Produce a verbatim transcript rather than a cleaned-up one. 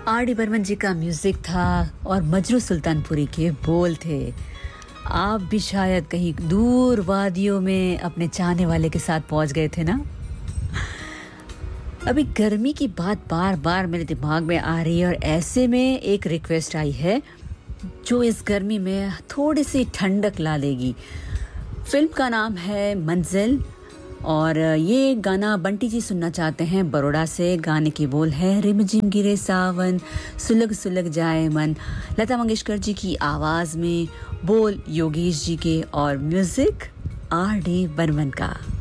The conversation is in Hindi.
आर डी बर्मन जी का म्यूजिक था और मजरू सुल्तानपुरी के बोल थे। आप भी शायद कहीं दूर वादियों में अपने चाहने वाले के साथ पहुंच गए थे ना। अभी गर्मी की बात बार बार मेरे दिमाग में आ रही है और ऐसे में एक रिक्वेस्ट आई है जो इस गर्मी में थोड़ी सी ठंडक ला देगी। फिल्म का नाम है मंजिल और ये गाना बंटी जी सुनना चाहते हैं बड़ौदा से। गाने की बोल है रिमझिम गिरे सावन सुलग सुलग जाए मन, लता मंगेशकर जी की आवाज में, बोल योगेश जी के और म्यूजिक आर डी बर्मन का।